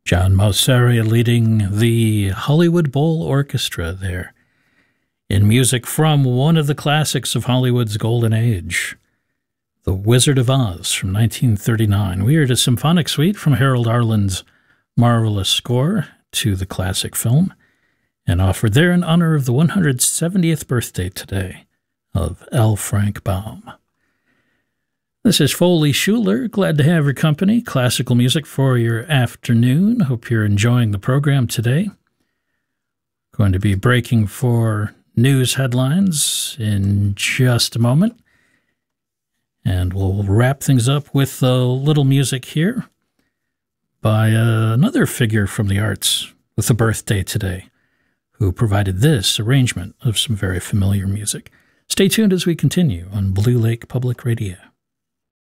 John Mauceri leading the Hollywood Bowl Orchestra there in music from one of the classics of Hollywood's golden age, The Wizard of Oz from 1939. We heard a symphonic suite from Harold Arlen's marvelous score to the classic film, and offered there in honor of the 170th birthday today of L. Frank Baum. This is Foley Schuler. Glad to have your company. Classical music for your afternoon. Hope you're enjoying the program today. Going to be breaking for news headlines in just a moment. And we'll wrap things up with a little music here by another figure from the arts with a birthday today, who provided this arrangement of some very familiar music. Stay tuned as we continue on Blue Lake Public Radio.